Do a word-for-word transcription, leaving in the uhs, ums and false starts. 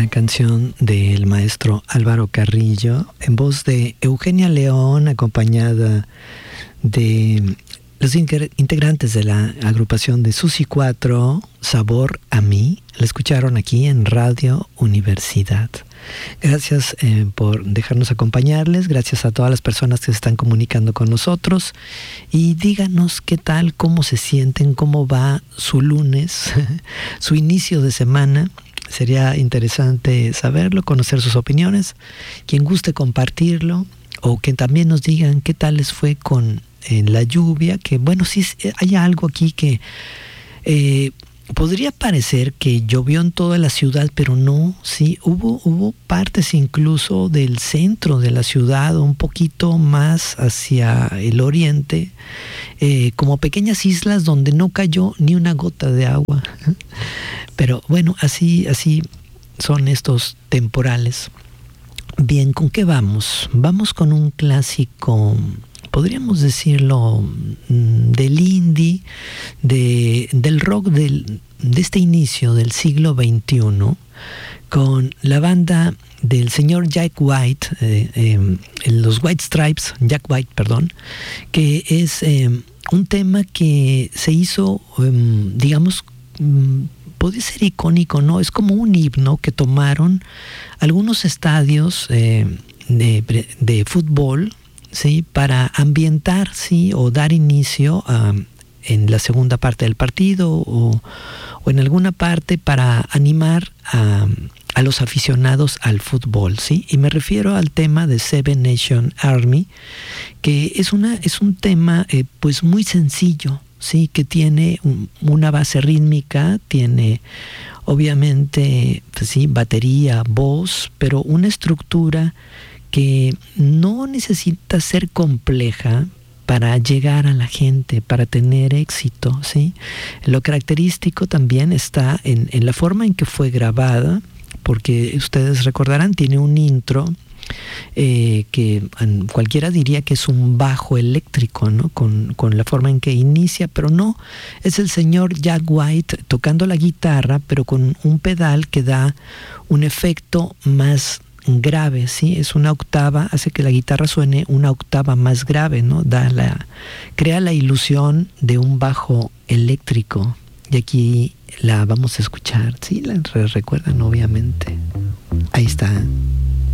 Una canción del maestro Álvaro Carrillo, en voz de Eugenia León, acompañada de los integrantes de la agrupación de Susi cuatro, Sabor a mí. La escucharon aquí en Radio Universidad. Gracias eh, por dejarnos acompañarles, gracias a todas las personas que se están comunicando con nosotros, y díganos qué tal, cómo se sienten, cómo va su lunes, su inicio de semana. Sería interesante saberlo, conocer sus opiniones, quien guste compartirlo, o que también nos digan qué tal les fue con eh, la lluvia, que bueno, sí hay algo aquí que eh, podría parecer que llovió en toda la ciudad, pero no, sí, hubo, hubo partes incluso del centro de la ciudad, un poquito más hacia el oriente, eh, como pequeñas islas donde no cayó ni una gota de agua. Pero bueno, así, así son estos temporales. Bien, ¿con qué vamos? Vamos con un clásico, podríamos decirlo, del indie, de, del rock del, de este inicio del siglo veintiuno, con la banda del señor Jack White, eh, eh, los White Stripes, Jack White, perdón, que es eh, un tema que se hizo, eh, digamos, puede ser icónico, ¿no? Es como un himno que tomaron algunos estadios eh, de, de fútbol, ¿sí? Para ambientar, ¿sí? O dar inicio a, en la segunda parte del partido, o, o en alguna parte para animar a, a los aficionados al fútbol, ¿sí? Y me refiero al tema de Seven Nation Army, que es, una, es un tema eh, pues muy sencillo, sí, que tiene un, una base rítmica, tiene obviamente, pues sí, batería, voz, pero una estructura que no necesita ser compleja para llegar a la gente, para tener éxito, ¿sí? Lo característico también está en, en la forma en que fue grabada, porque ustedes recordarán, tiene un intro Eh, que cualquiera diría que es un bajo eléctrico, ¿no? Con, con la forma en que inicia, pero no, es el señor Jack White tocando la guitarra, pero con un pedal que da un efecto más grave, ¿sí? Es una octava, hace que la guitarra suene una octava más grave, ¿no? Da la, crea la ilusión de un bajo eléctrico, y aquí la vamos a escuchar, ¿sí? La recuerdan obviamente. Ahí está.